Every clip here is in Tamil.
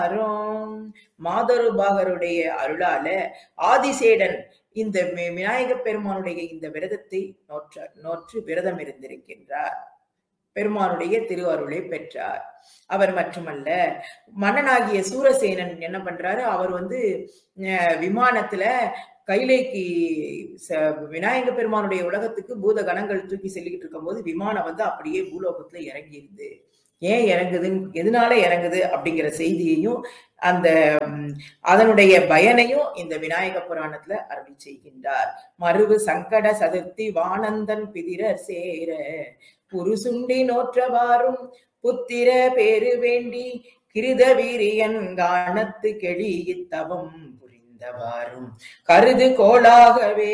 மாதொரு பாகருடைய அருளால ஆதிசேடன் இந்த விநாயக பெருமானுடைய இந்த விரதத்தை நோற்று விரதம் இருந்திருக்கின்றார். பெருமானுடைய திருவருளை பெற்றார். அவர் மட்டுமல்ல, மன்னனாகிய சூரசேனன் என்ன பண்றாரு, அவர் விமானத்துல கைலைக்கு விநாயக பெருமானுடைய உலகத்துக்கு பூத கணங்கள் தூக்கி செல்லிக்கிட்டு இருக்கும் போது விமானம் அப்படியே பூலோகத்துல இறங்கிடுது. ஏன் இறங்குது, எதனால இறங்குது அப்படிங்கிற செய்தியையும் அந்த அதனுடைய பயனையும் இந்த விநாயக புராணத்துல அருளி செய்கின்றார். மருவு சங்கட சதுர்த்தி வானந்தன் பிதிரர் சேர புருசுண்டி நோற்றவாறும் புத்திர பேரு வேண்டி கிருத வீரியன் காணத்து கெளியித்தவம் புரிந்தவாறும் கருது கோளாகவே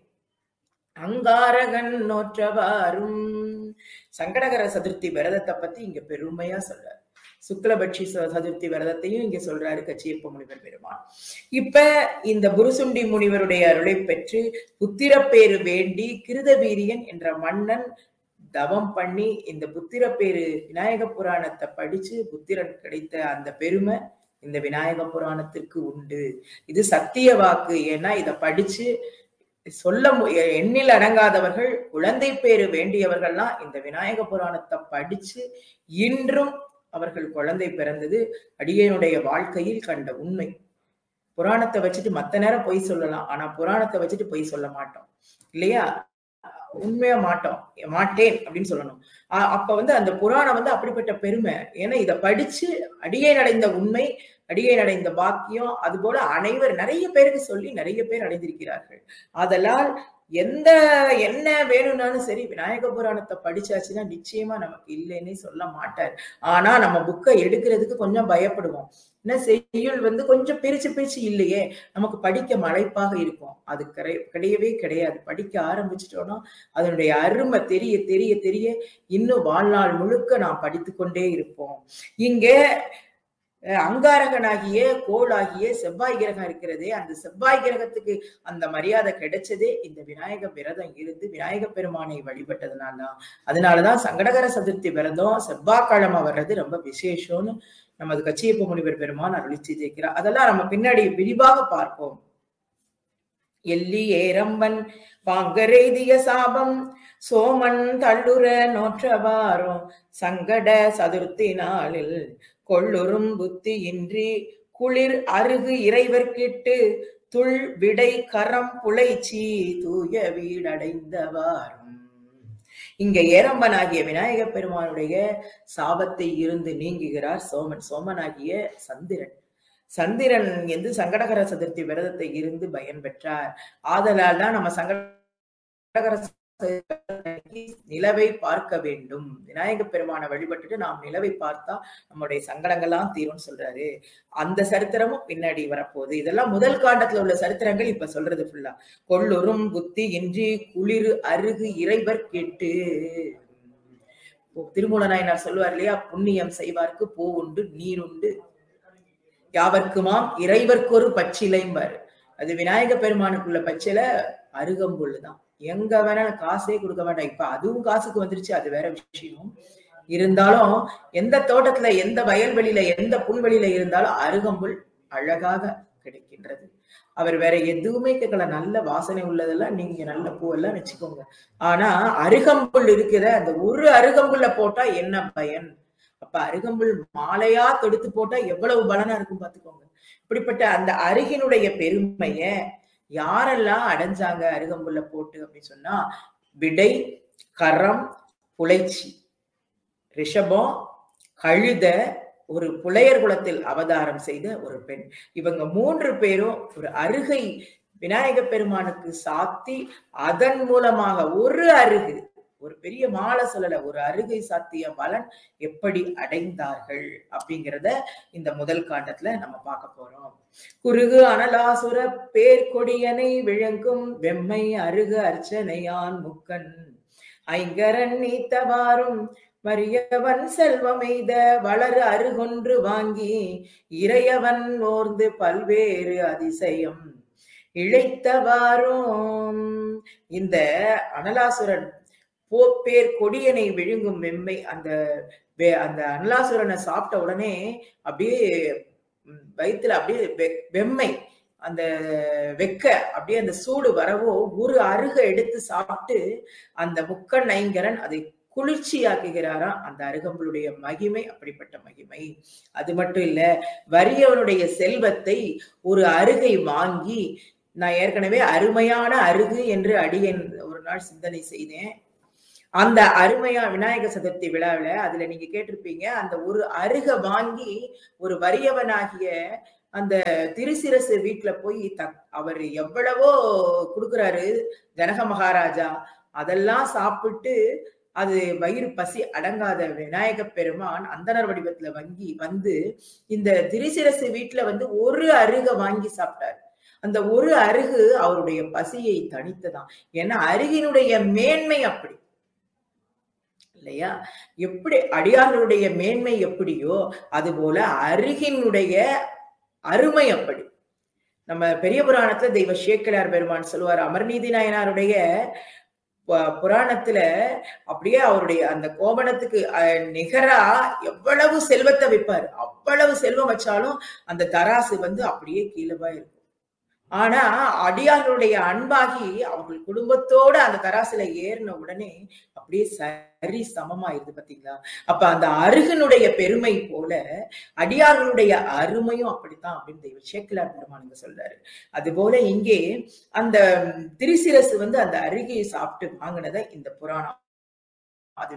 அங்காரகன் நோற்றவாறும். சங்கடகர சதுர்த்தி விரதத்தை பத்தி இங்க பெருமையா சொல்றாரு. சுக்லபட்சி சதுர்த்தி விரதத்தையும் இங்க சொல்றாரு கச்சியப்ப முனிவர் பெருமான். இப்ப இந்த புருசுண்டி முனிவருடைய அருளை பெற்று புத்திரப்பேரு வேண்டி கிருதவீரியன் என்ற மன்னன் தவம் பண்ணி இந்த புத்திரப்பேரு விநாயக புராணத்தை படிச்சு புத்திரன் கிடைத்த அந்த பெருமை இந்த விநாயக புராணத்திற்கு உண்டு. இது சத்திய வாக்கு. ஏன்னா இத படிச்சு சொல்ல எண்ணில் அடங்காதவர்கள், குழந்தை பேரு வேண்டியவர்கள்லாம் இந்த விநாயக புராணத்தை படிச்சு இன்றும் அவர்கள் குழந்தை பிறந்தது அடியனுடைய வாழ்க்கையில் கண்ட உண்மை. புராணத்தை வச்சுட்டு மத்த நேரம் பொய் சொல்லலாம், ஆனா புராணத்தை வச்சுட்டு பொய் சொல்ல மாட்டோம் இல்லையா? உண்மையா மாட்டேன் அப்படின்னு சொல்லணும். அப்ப அந்த புராணம் அப்படிப்பட்ட பெருமை. ஏன்னா இத படிச்சு அடியேன் அடைந்த உண்மை, அடியேன் அடைந்த பாக்கியம், அது போல நிறைய பேருக்கு சொல்லி நிறைய பேர் அடைந்திருக்கிறார்கள். அதனால் என்ன வேணும்னாலும் சரி விநாயக புராணத்தை படிச்சாச்சுன்னா நிச்சயமா நமக்கு இல்லைன்னே சொல்ல மாட்டார். ஆனா நம்ம புக்கை எடுக்கிறதுக்கு கொஞ்சம் பயப்படுவோம். என்ன செய்யுள் கொஞ்சம் பிரிச்சு இல்லையே, நமக்கு படிக்க மலைப்பாக இருக்கும். அது கிடையவே கிடையாது. படிக்க ஆரம்பிச்சிட்டோம்னா அதனுடைய அருமை தெரிய தெரிய தெரிய இன்னும் வாழ்நாள் முழுக்க நாம் படித்து கொண்டே இருப்போம். இங்க அங்காரகனாகிய கோளாகிய செவ்வாய் கிரகம் இருக்கிறதே, அந்த செவ்வாய் கிரகத்துக்கு அந்த மரியாதை கிடைச்சதே இந்த விநாயக விரதம் இருந்து விநாயக பெருமானை வழிபட்டதுனால்தான். அதனாலதான் சங்கடகர சதுர்த்தி விரதம் செவ்வாய்க்கிழமை வர்றது ரொம்ப விசேஷம்னு நமது கச்சியப்ப முனிவர் பெருமான் அருளி செய்திருக்கிறார். அதெல்லாம் நம்ம பின்னாடி விரிவாக பார்ப்போம். எல்லி ஏரம்பன் பாங்கரெய்திய சாபம் சோமன் தள்ளுற நோற்றவாரும் சங்கட சதுர்த்தி நாளில் கொள்ளுறும் புத்தி இன்றி குளிர் அருகு இறைவர்கிட்டு துள் விடை கரம் புலைச்சி தூய வீடடைந்தவாறும். இங்க ஏரம்பனாகிய விநாயக பெருமானுடைய சாபத்தை இருந்து நீங்குகிறார் சோமனாகிய சந்திரன். சந்திரன் சங்கடகர சதுர்த்தி விரதத்தை இருந்து பயன் பெற்றார். ஆதலால் தான் நம்ம சங்கடகர நிலவை பார்க்க வேண்டும். விநாயக பெருமானை வழிபட்டுட்டு நாம் நிலவை பார்த்தா நம்முடைய சங்கடங்கள்லாம் தீரும்னு சொல்றாரு. அந்த சரித்திரமும் பின்னாடி வரப்போகுது. இதெல்லாம் முதல் காண்டத்துல உள்ள சரித்திரங்கள் இப்ப சொல்றது ஃபுல்லா. கொள்ளுறும் புத்தி இன்றி குளிர் அருகு இறைவர் கேட்டு. திருமூல நாயனார் சொல்லுவார் இல்லையா, புண்ணியம் செய்வார்க்கு பூ உண்டு நீர் உண்டு யாவர்க்குமாம் இறைவர்க்கொரு பச்சிலைம்பாரு. அது விநாயக பெருமானுக்குள்ள பச்சில அருகம்புல்லுதான். எங்க வேணாலும் காசே கொடுக்க வேண்டாம். இப்ப அதுவும் காசுக்கு வந்துருச்சு, அது வேற விஷயம். இருந்தாலும் எந்த தோட்டத்துல எந்த வயல்வெளியில எந்த புல்வெளியில இருந்தாலும் அருகம்புல் அழகாக கிடைக்கின்றது. அவர் வேற எதுவுமே கேட்கல. நல்ல வாசனை உள்ளதெல்லாம் நீங்க நல்ல பூவெல்லாம் வச்சுக்கோங்க. ஆனா அருகம்புல் இருக்கிற அந்த ஒரு அருகம்புல்ல போட்டா என்ன பயன்? அப்ப அருகம்புல் மாலையா தொடுத்து போட்டா எவ்வளவு பலனா இருக்கும் பாத்துக்கோங்க. இப்படிப்பட்ட அந்த அருகினுடைய பெருமைய யாரெல்லாம் அடைஞ்சாங்க அருகம்புல்ல போட்டு அப்படின்னு சொன்னா, விடை, கரம், புலைச்சி, ரிஷபம், கழுத, ஒரு புலையர் குலத்தில் அவதாரம் செய்த ஒரு பெண். இவங்க 3 பேரும் ஒரு அருகை விநாயக பெருமானுக்கு சாத்தி அதன் மூலமாக ஒரு அருகு, ஒரு பெரிய மாலை சொல்லல, ஒரு அருகை சாத்திய பலன் எப்படி அடைந்தார்கள் அப்படிங்கிறத இந்த முதல் காண்டத்துல நம்ம பார்க்க போறோம். குருகு அனலாசுர பேர்கொடியனை விளங்கும் வெம்மை அருகு அர்ச்சனையான் முக்கன் ஐங்கரன் நீத்தவாறும் மரியவன் செல்வமெய்த வளரு அருகொன்று வாங்கி இறையவன் ஓர்ந்து பல்வேறு அதிசயம் இழைத்தவாறும். இந்த அனலாசுரன் பேர் கொடியனை விழுங்கும் வெம்மை, அந்த அனலாசுரனை சாப்பிட்ட உடனே அப்படியே வயிற்றுல அப்படியே வெம்மை, அந்த வெக்க அப்படியே அந்த சூடு வரவோ ஒரு அருக எடுத்து சாப்பிட்டு அந்த முக்கண் ஐங்கரன் அதை குளிர்ச்சியாக்குகிறாராம். அந்த அருகம்புளுடைய மகிமை அப்படிப்பட்ட மகிமை. அது மட்டும் இல்ல, வறியவனுடைய செல்வத்தை ஒரு அருகை வாங்கி, நான் ஏற்கனவே அருமையான அருகு என்று அடியேன் ஒரு நாள் சிந்தனை செய்தேன். அந்த அருமையா விநாயகர் சதுர்த்தி விழாவில அதுல நீங்க கேட்டிருப்பீங்க, அந்த ஒரு அருக வாங்கி ஒரு வறியவனாகிய அந்த திருசிரசு வீட்டுல போய் அவர் எவ்வளவோ கொடுக்குறாரு ஜனக மகாராஜா. அதெல்லாம் சாப்பிட்டு அது வயிறு பசி அடங்காத விநாயக பெருமான் அந்தனர் வடிவத்துல வந்து இந்த திருசிரசு வீட்டுல வந்து ஒரு அருக வாங்கி சாப்பிட்டாரு. அந்த ஒரு அருகு அவருடைய பசியை தணித்ததாம். ஏன்னா அருகினுடைய மேன்மை அப்படி இல்லையா? எப்படி அடியார்களுடைய மேன்மை எப்படியோ அது போல அருகினுடைய அருமை அப்படி. நம்ம பெரிய புராணத்துல தெய்வ சேக்கிழார் பெருமான் சொல்லுவார், அமர்நீதி நாயனாருடைய புராணத்துல அப்படியே அவருடைய அந்த கோபணத்துக்கு நிகரா எவ்வளவு செல்வத்தை வைப்பாரு. அவ்வளவு செல்வம் வச்சாலும் அந்த தராசு வந்து அப்படியே கீழவா இருக்கும். ஆனா அடியார்களுடைய அன்பாகி அவர்கள் குடும்பத்தோட அந்த தராசுல ஏறின உடனே அப்படியே சரி சமமாயிருது. பாத்தீங்களா? அப்ப அந்த அருகனுடைய பெருமை போல அடியார்களுடைய அருமையும் அப்படித்தான் அப்படின்னு தெய்வ சேக்கிழார் பெருமான் சொல்றாரு. அது போல இங்கே அந்த திருசிரசு வந்து அந்த அருகையை சாப்பிட்டு வாங்கினதை இந்த புராணம் அது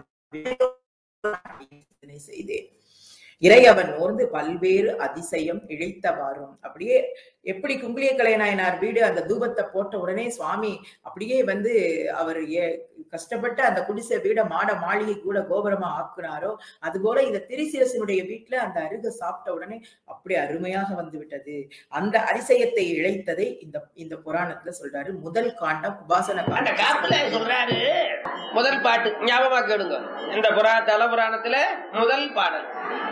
செய்தேன். இறையவன் ஓர்ந்து பல்வேறு அதிசயம் இழைத்தவாறும். அப்படியே எப்படி குங்குளிய கலைநாயனார் வீடு அந்த தூபத்தை போட்ட உடனே சுவாமி அப்படியே வந்து அவர் கஷ்டப்பட்டு அந்த குடிசை வீட மாட மாளிகை கூட கோபுரமா ஆக்குனாரோ, அது போல இந்த திருசிரசனுடைய வீட்டுல அந்த அருக சாப்பிட்ட உடனே அப்படி அருமையாக வந்து விட்டது. அந்த அதிசயத்தை இழைத்ததை இந்த புராணத்துல சொல்றாரு. முதல் காண்டம் உபாசன காண்டம் சொல்றாரு. முதல் பாட்டு ஞாபகமா கேளுங்க. இந்த தல புராணத்துல முதல் பாடல்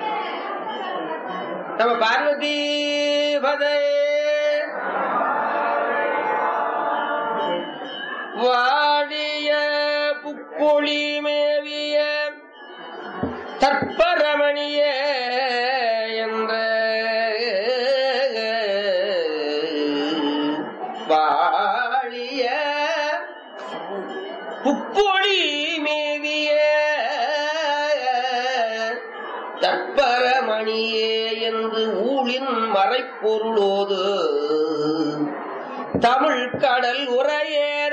நம்ம பார்வதி பதே வாடிய புக்கொழி மேவிய தற்பரமணிய என்ற வாழிய புக்கொழி மேவிய தற்பரமணியே என்று ஊழின் மறைப்பொருளோது தமிழ் கடல் உரையேற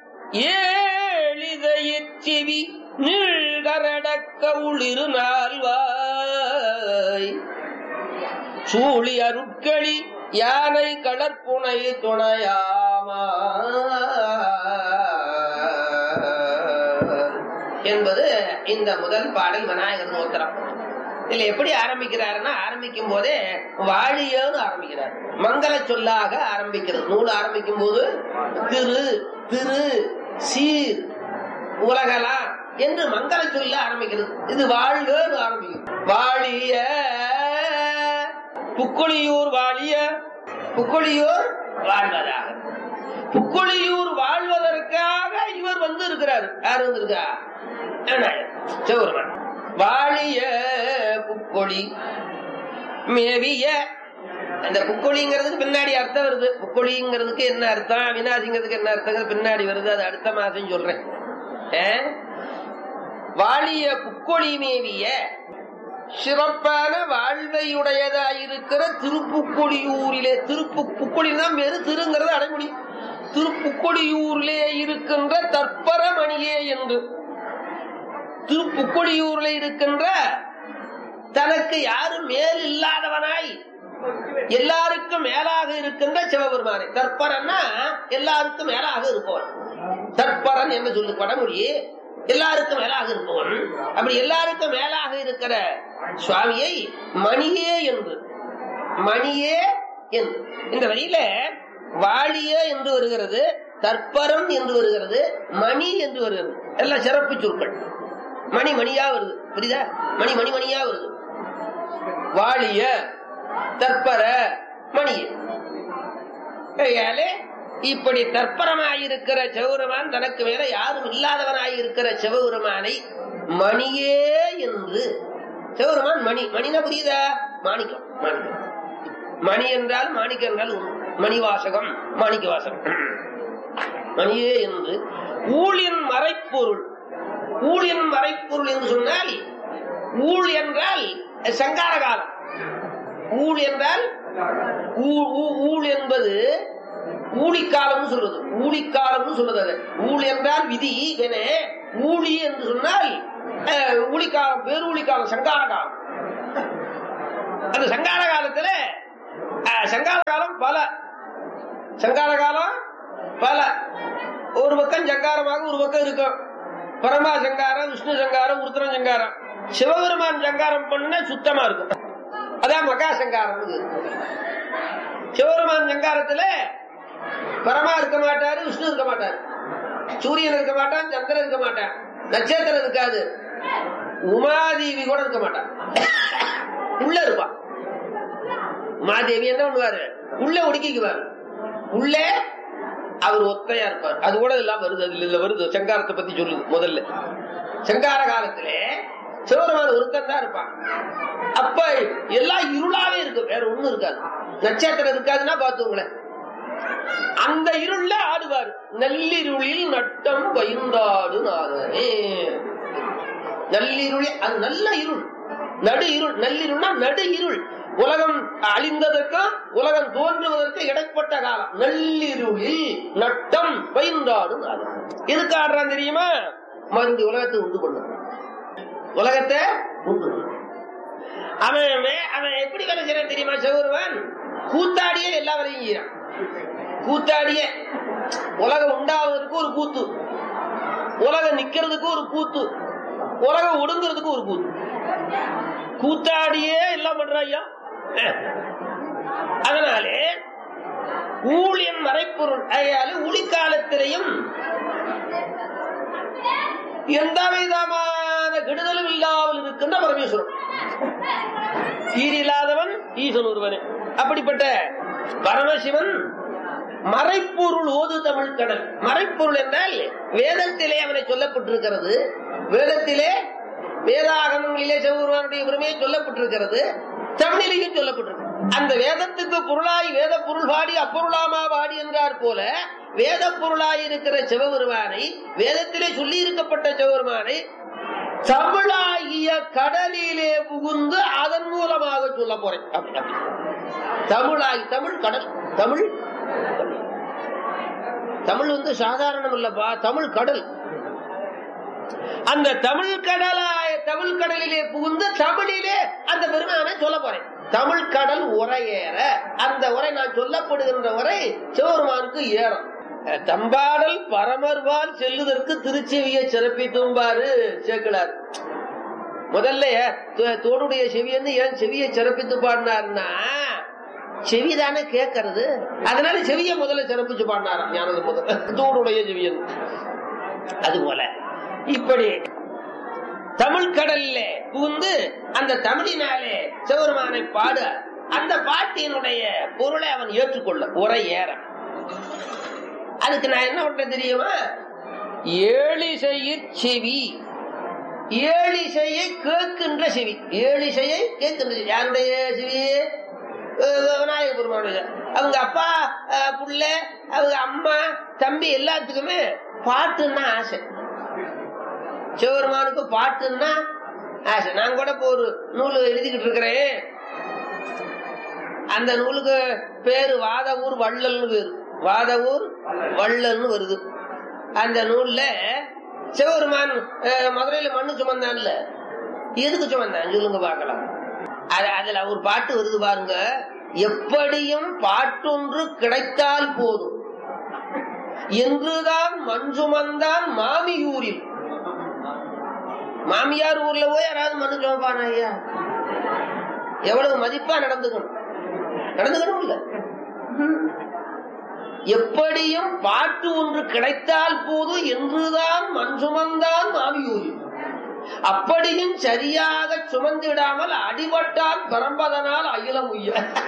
ஏழிதயிற்சிவி நீழ்கரடக்க உள்ளிரு நால்வாய் சூழி அருட்களி யானை கடற்புனை துணையாமா என்பது இந்த முதல் பாடல் விநாயகர் நோத்திரம். இதுல எப்படி ஆரம்பிக்கிறாருன்னா, ஆரம்பிக்கும் போதே வாழியன்னு ஆரம்பிக்கிறார். மங்கள சொல்லாக ஆரம்பிக்கிறது. நூல் ஆரம்பிக்கும் போது திரு திரு சீர் உலகலாம் என்று மங்கள சொல்ல ஆரம்பிக்கிறது. இது வாழ்கன்னு ஆரம்பிக்கும். வாழிய புக்கொழியூர் வாழிய புக்கொழியூர் வாழ்வதாக. புக்கொழியூர் வாழ்வதற்காக இவர் வந்து இருக்கிறார். யாரு வந்திருக்கா? சிவபெருமான். வாழிய புக்கொழி மேவிய. அந்த புக்கொழிங்கிறதுக்கு பின்னாடி அர்த்தம் வருது. புக்கொழிங்கிறதுக்கு என்ன அர்த்தம், அவிநாசிங்கிறதுக்கு என்ன அர்த்தம் பின்னாடி வருது. அது அடுத்த மாசம் சொல்றேன். வாழிய புக்கொழி மேவிய சிறப்பான வாழ்வையுடையதாயிருக்கிற திருப்புக்கொழியூரிலே, புக்கொழிதான் வேறு, திருங்கிறது அடைமொழி. திருப்புக்கொழியூரிலே இருக்கின்ற தற்பரமணியே என்று, திருப்புக்கொழியூரில் இருக்கின்ற தனக்கு யாரும் மேல் இல்லாதவனாய் எல்லாருக்கும் மேலாக இருக்கின்ற சிவபெருமானை. தற்பரன்னா எல்லாருக்கும் மேலாக இருப்பவன். தற்பரன் என்று சொல்லு படமொழி. எல்லாருக்கும் மேலாக இருப்பவன். அப்படி எல்லாருக்கும் மேலாக இருக்கிற சுவாமியை மணியே என்று, மணியே என்று இந்த வழியில வாழிய என்று வருகிறது, தற்பரம் என்று வருகிறது, மணி என்று வருகிறது. எல்லாம் சிறப்பு சொற்கள். மணி மணியா வருது, புரியுதா? மணி மணி மணியா வருது. வாழிய தற்பர மணிய. இப்படி தற்பரமாயிருக்கிற சிவபெருமான், தனக்கு மேல யாரும் இல்லாதவனாயிருக்கிற சிவபெருமானை மணியே என்று. சிவபெருமான் மணி, மணினா புரியுதா? மாணிக்கம். மாணிக்கம் மணி என்றால் மாணிக்கம் என்றால் மணிவாசகம், மாணிக்க வாசகம். மணியே என்று ஊழின் மறைப்பொருள். ஊழின் மறைப்பொருள் என்று சொன்னால், ஊழ் என்றால் சங்கார காலம். ஊழ் என்றால் ஊழ் என்பது ஊழிக்காலம் சொல்றது. ஊழிக்காலம் சொல்றது. ஊழ் என்றால் விதி. ஊழி என்று சொன்னால் ஊழிக்காலம், பேரூழிக்காலம், சங்கார காலம். அந்த சங்கார காலத்துல சங்கார காலம் பல, சங்கார காலம் பல. ஒரு பக்கம் சங்காரமாக ஒரு பக்கம் இருக்கும். பரமா சங்காரம், விஷ்ணு சங்காரம், உருத்திரன் சங்காரம். சிவபெருமான் சங்காரம் பண்ண சுத்தமா இருக்கும். அதான் மகா சங்காரம். சிவபெருமான் சங்காரத்துல பரமா இருக்க மாட்டாரு, விஷ்ணு இருக்க மாட்டாரு, சூரியன் இருக்க மாட்டான், சந்திரன் இருக்க மாட்டான், நட்சத்திரம் இருக்காது, உமாதேவி கூட இருக்க மாட்டான். உள்ள இருப்பான். உமாதேவி என்ன பண்ணுவாரு? உள்ள ஒடுக்கிக்குவாரு. உள்ளே அவர் ஒத்தையா இருப்பார். அது கூட எல்லாம் வருது. அதுல வருது. சங்காரத்தை பத்தி சொல்லுது. முதல்ல சங்கார காலத்திலே சிவபெருமான் ஒருத்தன் தான் இருப்பான். அப்ப எல்லாம் இருளாவே இருக்கும், வேற ஒண்ணும் இருக்காது. நட்சத்திரம் இருக்காதுன்னா பாத்துங்களேன். அந்த இருள்ல ஆடுவார். நள்ளிருளில் நட்டம் பயின்றாடு நாதனே. நள்ளிருளில், அது நல்ல இருள், நடு இருள். நள்ளிருள்னா நடு இருள். உலகம் அழிந்ததற்கும் உலகம் தோன்றுவதற்கு இடைப்பட்ட காலம். நள்ளிருளில் நட்டம் பயின்றாடு நாதனே. எதுக்கு ஆடுறான் தெரியுமா? மறுபடி உலகத்தை உண்டு பண்ண, உலகத்தை உண்டு. அவன் எப்படி வேலை செய்யறான் தெரியுமா? சிவபெருமான் கூத்தாடியே எல்லா வேலையும் செய்யறான். கூத்தாடிய உலகம் உண்டாவதற்கு ஒரு கூத்து, உலகம் நிக்கிறதுக்கு ஒரு கூத்து, உலகம் ஒடுங்கிறதுக்கு ஒரு கூத்து. கூத்தாடியே எல்லாம் பண்றாய்யா. அதனாலே ஊழியன் மறைப்பொருள். ஊழிக்காலத்திலையும் எந்த விதமான கெடுதலும் இல்லாமல் இருக்கின்ற பரமேஸ்வரன். ஈரில்லாதவன் ஈசன் ஒருவன். அப்படிப்பட்ட பரமசிவன் மறைப்பொருள் ஓது தமிழ் கடல். மறைப்பொருள் என்றால் வேதத்திலே அவனை சொல்லப்பட்டிருக்கிறது. வேதத்திலே வேதாகமங்களிலே சிவபெருமானுடைய பெருமையை சொல்லப்பட்டிருக்கிறது. தமிழிலேயும் சொல்லப்பட்டிருக்கு. அந்த வேதத்துக்கு பொருளாய் வேத பொருள் பாடி அப்பொருளாமா பாடி என்றார் போல வேத பொருளாய் இருக்கிற சிவபெருமானை, வேதத்திலே சொல்லி இருக்கப்பட்ட சிவபெருமானை தமிழாகிய கடலிலே புகுந்து அதன் மூலமாக சொல்ல போறேன். தமிழாகி, தமிழ் கடல், தமிழ் தமிழ் சாதாரணம் இல்லப்பா, தமிழ் கடல். அந்த தமிழ் கடலிலே புகுந்து தமிழிலே அந்த பெருமானை சொல்ல போறேன். தமிழ் கடல் உரையேற, அந்த உரை நான் சொல்லப்படுகின்ற உரை சிவபெருமானுக்கு ஏறும். தம்பாடல் பரமர்வால் செல்லுதற்கு திருச்செவியை சிறப்பித்தும்பாரு சேக்கிழார். முதல்ல தோடுடைய செவியன்னு ஏன் செவியை சிறப்பித்து பாடினார்னா, செவிதானே கேட்கறது. அதனால செவியை முதல்ல சிறப்பிச்சு பாடினாராம் ஞானது முதல்ல, தோடுடைய செவியன். அதுபோல இப்படி தமிழ் கடல்ல புகுந்து அந்த தமிழினாலே சிவபெருமானை பாட, அந்த பாட்டினுடைய பொருளை அவன் ஏற்றுக்கொள்ள உரை ஏற. அதுக்கு நான் என்ன பண்றேன் தெரியுமா? ஏழிசையிற் செவி, ஏழிசையை கேட்கின்ற செவி. ஏழிசையை கேட்கின்ற செவி யாருடைய செவி? விநாயக பெருமானுடைய. அவங்க அப்பா, புள்ள, அவங்க அம்மா, தம்பி எல்லாத்துக்குமே பாட்டுன்னா ஆசை. சிவபெருமானுக்கு பாட்டுன்னா ஆசை. நான் கூட இப்போ ஒரு நூல் எழுதிக்கிட்டு இருக்கிறேன். அந்த நூலுக்கு பேரு வாதவூர் வள்ளல்னு பேரு. வாதவூர் வள்ளல்னு வருது. அந்த நூல்ல சிவபெருமான் மதுரையில மண்ணு சுமந்தான்ல, எதுக்கு சுமந்தான் சொல்லுங்க பார்க்கலாம். அதுல ஒரு பாட்டு வருது பாருங்க. எப்படியும் பாட்டொன்று கிடைத்தால் போதும் என்றுதான் மண் சுமந்தான் மாமியூரில். மாமியார் ஊர்ல போய் யாராவது மண்ணு சுமப்பானா ஐயா? எவ்வளவு மதிப்பா நடந்துக்கணும் இல்ல. எப்படியும் பாட்டு ஒன்று கிடைத்தால் போதும் என்றுதான் மண் சுமந்தான் மாமியூரில். அப்படியும் சரியாக சுமந்திடாமல் அடிபட்டால் பரம்பதனால் அகிலம் உய்ய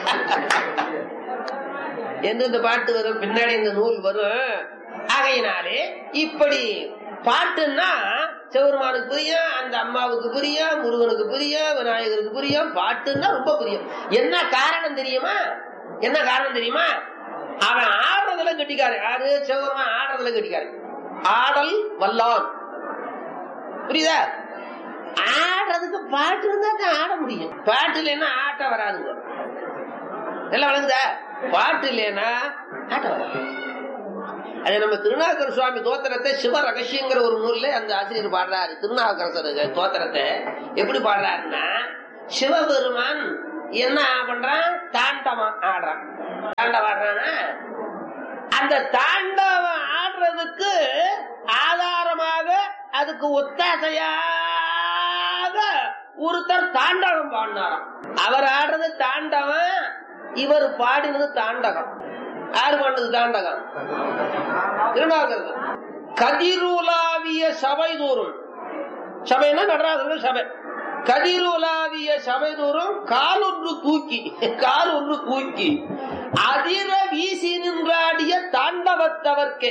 என்று இந்த பாட்டு வரும். பின்னாடி இந்த நூல் வரும். ஆகையினாலே இப்படி பாட்டுன்னா சிவபெருமானுக்கு புரியும், அந்த அம்மாவுக்கு புரியும், முருகனுக்கு புரியும், விநாயகருக்கு புரியும். பாட்டுன்னா ரொம்ப புரியும். என்ன காரணம் தெரியுமா? என்ன காரணம் தெரியுமா? அவன் ஆடுறதுல கட்டிக்காரு. யாரு? சிவபெருமான் ஆடுறதுல கட்டிக்காரு. ஆடல் வல்லான். புரியுதா? ஆடுறதுக்கு பாட்டு இருந்தா தான் ஆட முடியும். பாட்டு இல்லைன்னா ஆட்ட வராதுங்க. எல்லாம் வழங்குதா? பாட்டு இல்லைன்னா ஆட்ட வராது. அது நம்ம திருநாவுக்கர சுவாமி தோத்திரத்தை சிவ ரகசியங்கிற ஒரு நூல்ல அந்த ஆசிரியர் பாடுறாரு. திருநாவுக்கரசர் தோத்திரத்தை எப்படி பாடுறாருன்னா, சிவபெருமான் என்ன பண்றான்? தாண்டவம் ஆடுறான். தாண்டவம் ஆடுறான்னா, அந்த தாண்டவம் ஆடுறதுக்கு ஆதாரமாக அதுக்கு ஒத்தாசையாக ஒருத்தர் தாண்டவம் பாடினாராம். அவர் ஆடுறது தாண்டவம், இவர் பாடினது தாண்டகம். யாரு பாண்டது தாண்டகம்? திருநாவுக்கரசர். கதிருலாவிய சபை தோறும், சபைன்னா நடராஜர்கள் சபை, கதிருலாவிய சபை தோறும் கால் ஒன்று தூக்கி அதிர வீசி நின்றாடிய தாண்டவத்தவர்க்கே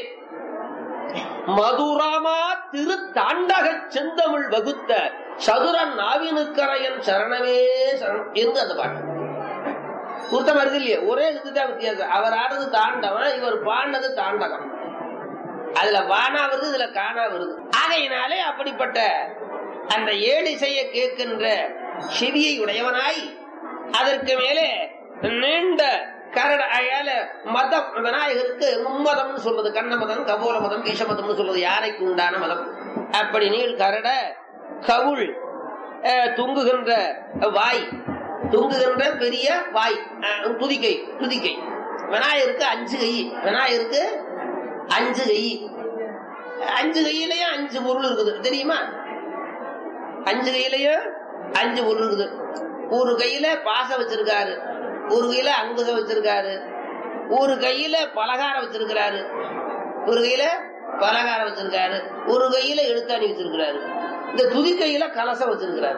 மதுராமா திரு தாண்டக செந்தமிழ் வகுத்த சதுரன் நாவினுக்கரையன் சரணமே சரணம் என்று அந்த பாட்டு கூட்டம் வருது இல்லையா? ஒரே இதுதான் வித்தியாசம். அவர் ஆடுறது தாண்டவன், இவர் பாடினது தாண்டகம். அதுல வானா வருது, இதுல காணா வருது. ஆகையினாலே அப்படிப்பட்ட அந்த ஏழிசையை கேட்கின்ற செவியை உடையவனாய், அதற்கு மேலே நீண்ட கரட அயால மதம் விநாயகருக்கு மும்மதம் சொல்றது. கண்ண மதம், கபோல மதம், ஈசமதம் சொல்றது யானைக்கு உண்டான மதம். அப்படி நீள் கரட கவுள் துங்குகின்ற வாய், துங்குகின்ற பெரிய வாய், துதிக்கை. விநாயகருக்கு 5 கை. விநாயகருக்கு 5 கை. 5 கையிலயும் 5 பொருள் இருக்குது தெரியுமா? 5 கையிலயும் 5 பொருள் இருக்குது. ஒரு கையில பாசம் வச்சிருக்காரு, ஒரு கையில அங்குசம் வச்சிருக்காரு, ஒரு கையில பலகாரம் வச்சிருக்கிறாரு, ஒரு கையில பலகாரம் வச்சிருக்காரு, ஒரு கையில எழுத்தாணி வச்சிருக்கிறாரு, இந்த துதிக்கையில கலசம் வச்சிருக்கிறாரு.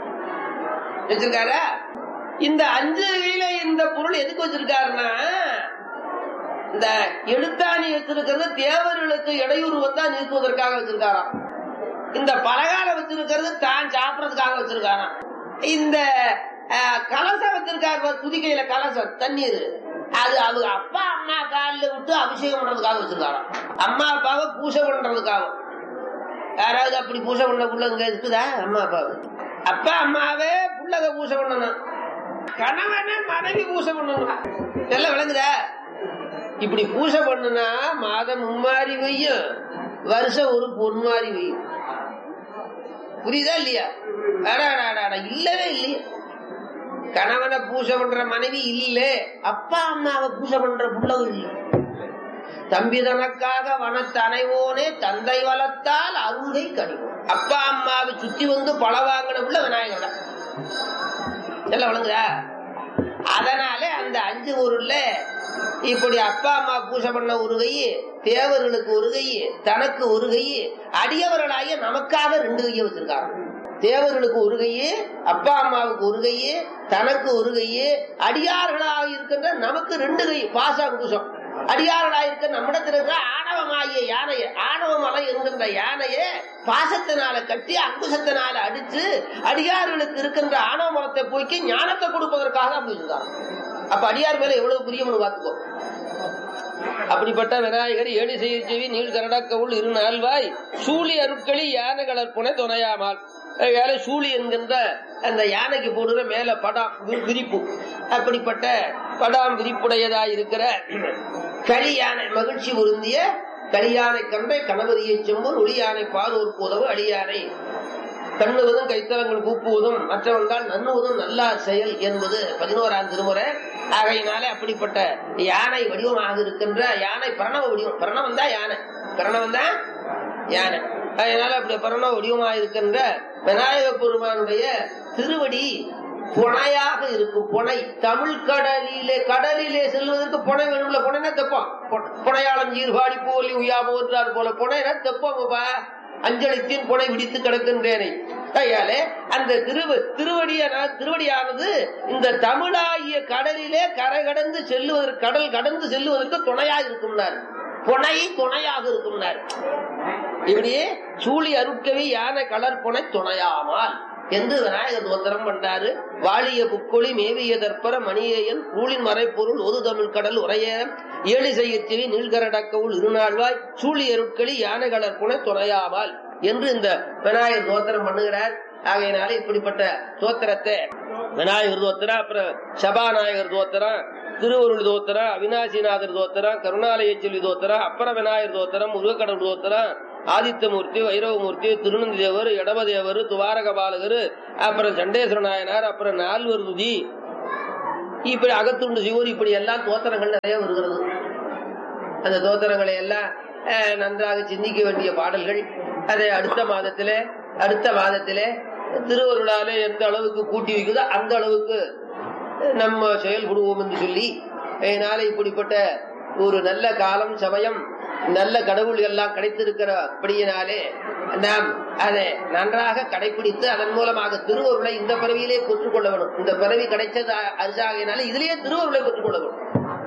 இந்த 5 கையில இந்த பொருள் எதுக்கு வச்சிருக்காருன்னா, இந்த எழுத்தாணி வச்சிருக்கிறது தேவர்களுக்கு இடையூறு வந்தா நீக்குவதற்காக வச்சிருக்காராம். இந்த பலகாரம் வச்சிருக்கிறது தான் சாப்பிடறதுக்காக வச்சிருக்காராம். இந்த கலசம் வச்சிருக்காரு துதிக்கையில கலசம் தண்ணீர், அது அவங்க அப்பா அம்மா காலில் விட்டு அபிஷேகம் பண்றதுக்காக வச்சிருக்காராம். அம்மா அப்பாவை பூஜை பண்றதுக்காக. யாராவது அப்படி பூஜை பண்ண புள்ளங்க இருக்குதா? அம்மா அப்பாவை, அப்பா அம்மாவே புள்ளக பூஜை பண்ணணும், கணவனை மனைவி பூஜை பண்ணணும். எல்லாம் விளங்குதா? இப்படி பூஜை பண்ணுனா மாதம் மும்மாறி வையும், வருஷம் ஒரு பொன்மாறி வையும். புரியுதா இல்லையா? இல்லவே இல்லையா? கணவனை பூஜை பண்ற மனைவி இல்ல, அப்பா அம்மாவை பூஜை பண்ற புள்ளவும் இல்லை. தம்பி தனக்காக வனத்தனைவோனே தந்தை வளர்த்தால் அருகை கனிவோம். அப்பா அம்மாவை சுத்தி வந்து பழ வாங்கின புள்ள விநாயகர் எல்லாம் வழங்குதா? அதனால அந்த 5 ஊர்ல இப்படி அப்பா அம்மா பூஜை பண்ண ஒரு கை, தேவர்களுக்கு ஒரு கை, தனக்கு ஒரு கை, அடியவர்களாகிய நமக்காக 2 கையை வச்சிருக்காங்க. தேவர்களுக்கு ஒரு கை, அப்பா அம்மாவுக்கு ஒரு கை, தனக்கு ஒரு கை, அடியார்களாக இருக்கின்ற நமக்கு 2 கை. பாசாங்குசம் அடியார்களாக இருக்க நம்மிடத்தில் இருக்கிற ஆணவமாகிய யானையை, ஆணவ மலை என்கின்ற யானையை பாசத்தினால கட்டி அங்குசத்தினால அடிச்சு அடியார்களுக்கு இருக்கின்ற ஆணவ மலத்தை போக்கி ஞானத்தை கொடுப்பதற்காக அப்படி இருந்தாங்க. அப்ப அடியார் மேல எவ்வளவு பிரியம்னு பார்த்துக்கோ. அப்படிப்பட்ட விநாயகர் ஏழி செய்ய செவி நீள் கரடக்கவுள் 2 நாள்வாய் சூழி அருட்களி யானை கலர்ப்புனை துணையாமல் வேலை சூழி என்கின்ற அந்த யானைக்கு போடுற மேல படாம் விரிப்பு. அப்படிப்பட்ட படாம் விரிப்புடையதாய் இருக்கிற களி யானை, மகிழ்ச்சி பொருந்திய களியானை கண்டை கணபதியை செம்பூர் ஒளி யானை பாரோருக்கு உதவு அடியானை கண்ணுவதும் கைத்தலங்கள் கூப்புவதும் மற்றவர்கள் நன்னுவதும் நல்ல செயல் என்பது 11ஆம் திருமுறை. ஆகையினாலே அப்படிப்பட்ட யானை வடிவமாக இருக்கின்ற யானை பிரணவ வடிவம். பிரணவம் தான் யானை, பிரணவம் தான் யானை. அதனால அப்படி பிரணவ வடிவமாக இருக்கின்ற விநாயக பெருமானுடைய திருவடி புனையாக இருக்கும். புனை தமிழ் கடலிலே செல்வதற்கு புனை வேணும்ல. புனைனா தெப்பம். புனையாளம் ஈர்பாடி போலி உயாமோ என்றார் போல புனைனா தெப்பம்ப்பா. அஞ்சலித்தின் புனை விடித்து கிடக்கின்றேனை. கையாலே அந்த திருவடியானது இந்த தமிழாகிய கடலிலே கரை கடந்து செல்லுவதற்கு, கடல் கடந்து செல்லுவதற்கு துணையாக இருக்கும்னார். புனை துணையாக இருக்கும்னார். இப்படியே சூழி அருட்கவி யானை கலர்புனை துணையாமால் என்று விநாயகர் தோத்திரம் பண்றாரு. வாழிய புக்கொழி மேவிய தற்பர மணியேயன் ஊழின் மறைப்பொருள் ஒரு தமிழ் கடல் உரைய ஏழு செய்யத்திவி நீள்கரடக்கவுள் இருநாள்வாய் சூழி அருட்களி யானை கலர்புனை துணையாமால் என்று இந்த விநாயகர் தோத்திரம் பண்ணுகிறார். ஆகையினால இப்படிப்பட்ட தோத்திரத்தை விநாயகர் தோத்திரம், அப்புறம் சபாநாயகர் தோத்திரம், திருவருள் தோத்திரம், அவினாசிநாதர் தோத்திரம், கருணாலய செல்வி தோத்திரம், அப்புறம் விநாயகர் தோத்திரம், முருகக்கடவுள் தோத்திரம், ஆதித்தமூர்த்தி, வைரவமூர்த்தி, திருநந்தி தேவர், எடமதேவர், துவாரக பாலகர், அப்புறம் சண்டேஸ்வர நாயனார், அப்புறம் நால்வர் துதி, இப்படி அகத்துண்டு சிவோர், இப்படி எல்லாம் தோத்திரங்கள் நிறைய வருகிறது. அந்த தோத்திரங்களை எல்லாம் நன்றாக சிந்திக்க வேண்டிய பாடல்கள். அதை அடுத்த மாதத்திலே திருவருளாலே எந்த அளவுக்கு கூட்டி வைக்குதோ அந்த அளவுக்கு நம்ம செயல்படுவோம் என்று சொல்லி, அதனால இப்படிப்பட்ட ஒரு நல்ல காலம் சமயம் நல்ல கடவுள் எல்லாம் கிடைத்திருக்கிற அப்படியினாலே நாம் அதை நன்றாக கடைபிடித்து அதன் மூலமாக திருவருளை இந்த பிறவியிலே பெற்றுக்கொள்ள வேணும். இந்த பிறவி கிடைச்சது அரிசாகினால இதுலயே திருவருளை பெற்றுக்கொள்ள வேணும்.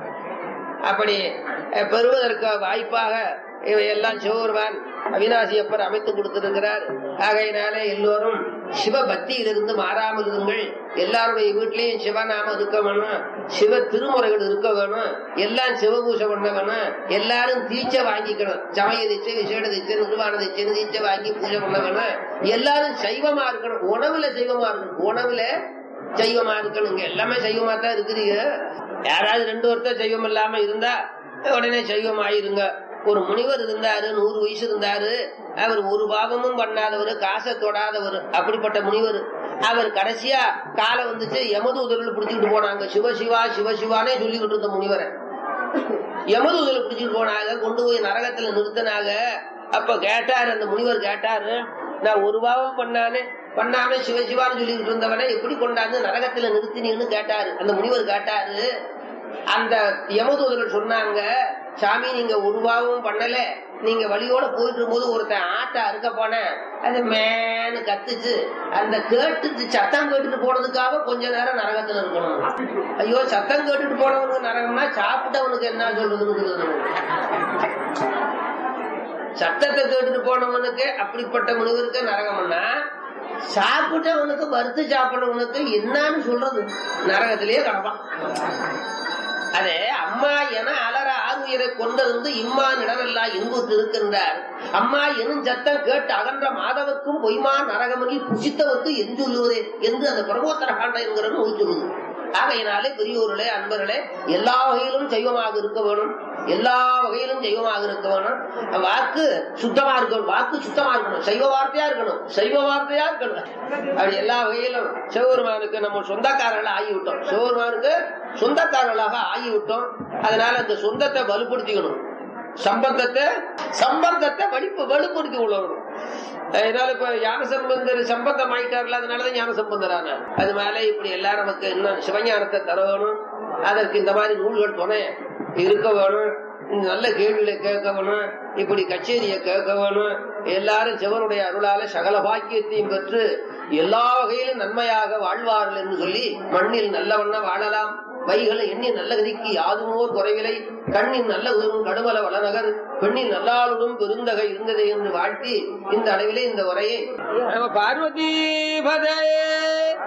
அப்படி பெறுவதற்கு வாய்ப்பாக இவையெல்லாம் சிவபெருமான் அவிநாசியப்பர் அமைத்து கொடுத்திருக்கிறார். ஆகையினாலே எல்லோரும் சிவ பக்தியிலிருந்து மாறாமல் இருங்கள். எல்லாருடைய வீட்லயும் சிவநாமம் இருக்க வேணும், சிவ திருமுறைகள் இருக்க வேணும், எல்லாம் சிவபூசை பண்ண வேணும், எல்லாரும் தீட்சை வாங்கிக்கணும். சமய தீட்சை, விசேட தீட்சை, நிர்வாண தீட்சை, தீட்சை வாங்கி பூஜை பண்ண வேணும். எல்லாரும் சைவமா இருக்கணும், உணவுல சைவமா இருக்கணும், உணவுல சைவமா இருக்கணுங்க. எல்லாமே சைவமா தான் இருக்குறீங்க. யாராவது 2 வருஷம் சைவம் இல்லாம இருந்தா உடனே சைவம் ஆயிருங்க. ஒரு முனிவர் இருந்தாரு, 100 வயசு இருந்தாரு. அவர் ஒரு பாவமும் பண்ணாதவர், காசை தொடாதவர். அப்படிப்பட்ட முனிவர் அவர் கடைசியா காலம் வந்துச்சு, யமதூதர்கள் பிடிச்சிட்டு போனாங்க. சிவசிவா சிவசிவானே சொல்லிக்கிட்டு இருந்த முனிவரை யமதூதர்கள் பிடிச்சிட்டு போனாங்க, கொண்டு போய் நரகத்துல நிறுத்தினாங்க. அப்ப கேட்டாரு, அந்த முனிவர் கேட்டாரு, நான் ஒரு பாவம் பண்ணாம சிவசிவான்னு சொல்லிக்கிட்டு இருந்தவனை எப்படி கொண்டாந்து நரகத்துல நிறுத்தினீங்கன்னு கேட்டாரு. அந்த முனிவர் கேட்டாரு. அந்த யமதூதர்கள் சொன்னாங்க, சாமி நீங்க ஒரு பாவமும் பண்ணல, நீங்க வழியோட போயிட்டு இருக்கும்போது ஒருத்தன் ஆட்டை அறுக்க போன, அது மேனு கத்துச்சு, அந்த கேட்டுட்டு சத்தம் கேட்டுட்டு போனதுக்காக கொஞ்ச நேரம் நரகத்துல இருக்கணும். ஐயோ, சத்தம் கேட்டுட்டு போனவனுக்கு நரகம்னா சாப்பிட்டவனுக்கு என்ன சொல்றதுன்னு சத்தத்தை கேட்டுட்டு போனவனுக்கு அப்படிப்பட்ட முனிவருக்கு நரகம்னா, சாப்பிட்டவனுக்கு வறுத்து சாப்பிடவனுக்கு என்னன்னு சொல்றது, நரகத்திலேயே கிடப்பான். அதே அம்மா என அலற ஆறுயிரை கொண்டிருந்து இம்மான் இடமெல்லாம் இன்புற்று இருக்கின்றார். அம்மா எனும் சத்தம் கேட்டு அகன்ற மாதவர்க்கும் பொய்மா நரகமனில் புசித்தவர்க்கு என் சொல்லுவதே என்று அந்த பிரபோத்தர காண்ட என்கிற நூல் சொல்லுது. ஆகையினாலே பெரியோர்களே, அன்பர்களே, எல்லா வகையிலும் சைவமாக இருக்க வேணும், எல்லா வகையிலும் சைவமாக இருக்க வேணும். வாக்கு சுத்தமா இருக்கணும், வாக்கு சுத்தமா இருக்கணும், சைவ வார்த்தையா இருக்கணும், சைவ வார்த்தையா இருக்கணும். அப்படி எல்லா வகையிலும் சிவபெருமானுக்கு நம்ம சொந்தக்காரர்களாக ஆகிவிட்டோம், சிவபெருமானுக்கு சொந்தக்காரர்களாக ஆகிவிட்டோம். அதனால அந்த சொந்தத்தை வலுப்படுத்திக்கணும், சம்பந்தத்தை வலுப்படுத்தி கொள்ளணும். அதனால இப்ப ஞானசம்பந்தர் சம்பந்தம் ஆயிட்டார்ல, அதனாலதான் ஞானசம்பந்தரான. அது மேல இப்படி எல்லாம் நமக்கு இன்னும் சிவஞானத்தை தர வேணும். அதற்கு இந்த மாதிரி நூல்கள் துணை இருக்க வேணும், நல்ல கேள்விகளை கேட்க வேணும், இப்படி கச்சேரியை கேட்க வேணும். எல்லாரும் சிவனுடைய அருளால சகல பாக்கியத்தையும் பெற்று எல்லா வகையிலும் நன்மையாக வாழ்வார்கள் என்று சொல்லி மண்ணில் நல்லவண்ண வாழலாம். வைகளை எண்ணி நல்ல கதிக்கு யாதுமோர் குறைவிலை, கண்ணின் நல்ல உதவும் கடுமல வளநகர், பெண்ணின் நல்லாளுடன் பெருந்தகை இருந்ததை என்று வாழ்த்தி இந்த அளவிலே இந்த உரையை பார்வதி பதே